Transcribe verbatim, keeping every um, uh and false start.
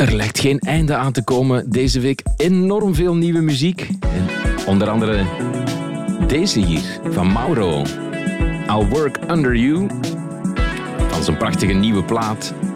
Er lijkt geen einde aan te komen. Deze week enorm veel nieuwe muziek. En onder andere deze hier van Mauro. I'll Work Under You. Van zijn prachtige nieuwe plaat